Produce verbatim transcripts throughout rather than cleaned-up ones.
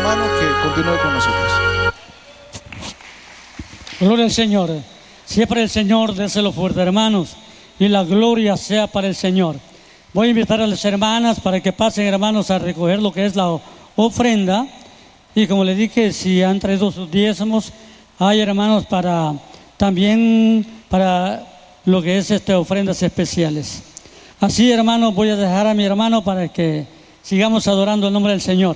hermano que continúe con nosotros. Gloria al Señor. Si es para el Señor, déselo fuerte, hermanos, y la gloria sea para el Señor. Voy a invitar a las hermanas para que pasen, hermanos, a recoger lo que es la ofrenda. Y como les dije, si han traído sus diezmos, hay, hermanos, para también para lo que es este, ofrendas especiales. Así, hermanos, voy a dejar a mi hermano para que sigamos adorando el nombre del Señor.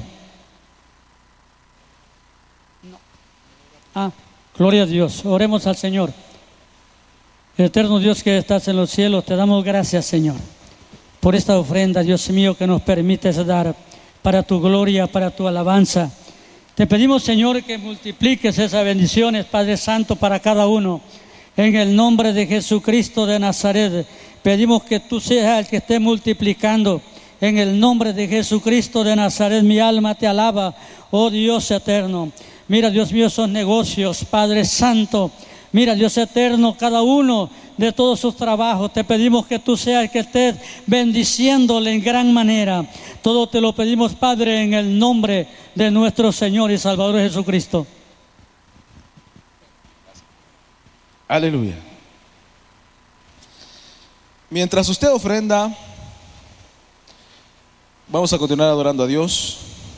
Ah, gloria a Dios. Oremos al Señor. Eterno Dios que estás en los cielos, te damos gracias, Señor, por esta ofrenda, Dios mío, que nos permites dar para tu gloria, para tu alabanza. Te pedimos, Señor, que multipliques esas bendiciones, Padre Santo, para cada uno. En el nombre de Jesucristo de Nazaret, pedimos que tú seas el que esté multiplicando. En el nombre de Jesucristo de Nazaret, mi alma te alaba, oh Dios eterno. Mira, Dios mío, esos negocios, Padre Santo. Mira, Dios eterno, cada uno de todos sus trabajos. Te pedimos que tú seas el que estés bendiciéndole en gran manera. Todo te lo pedimos, Padre, en el nombre de nuestro Señor y Salvador Jesucristo. Aleluya. Mientras usted ofrenda, vamos a continuar adorando a Dios,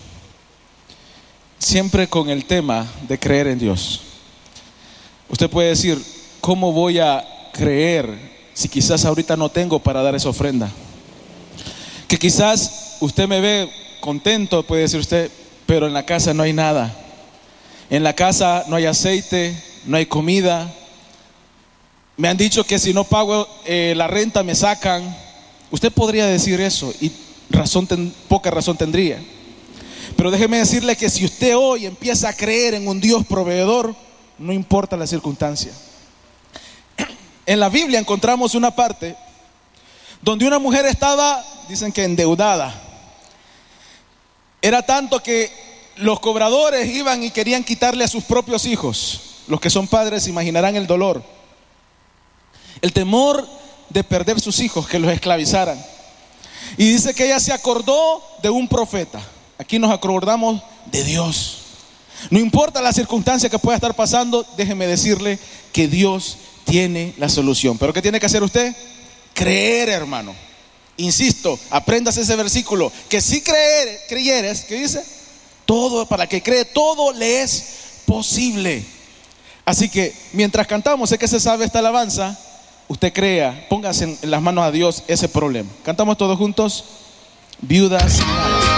siempre con el tema de creer en Dios. Usted puede decir, ¿cómo voy a creer si quizás ahorita no tengo para dar esa ofrenda? Que quizás usted me ve contento, puede decir usted, pero en la casa no hay nada. En la casa no hay aceite, no hay comida. Me han dicho que si no pago eh, la renta me sacan. Usted podría decir eso y razón ten, poca razón tendría. Pero déjeme decirle que si usted hoy empieza a creer en un Dios proveedor, no importa la circunstancia. En la Biblia encontramos una parte donde una mujer estaba, dicen que endeudada. Era tanto que los cobradores iban y querían quitarle a sus propios hijos. Los que son padres imaginarán el dolor, el temor de perder sus hijos, que los esclavizaran. Y dice que ella se acordó de un profeta. Aquí nos acordamos de Dios. No importa la circunstancia que pueda estar pasando, déjeme decirle que Dios tiene la solución. ¿Pero qué tiene que hacer usted? Creer, hermano. Insisto, apréndase ese versículo, que si creer, creyeres, ¿qué dice? Todo, para que cree, todo le es posible. Así que mientras cantamos, sé que se sabe esta alabanza, usted crea, póngase en las manos a Dios ese problema. Cantamos todos juntos, viudas.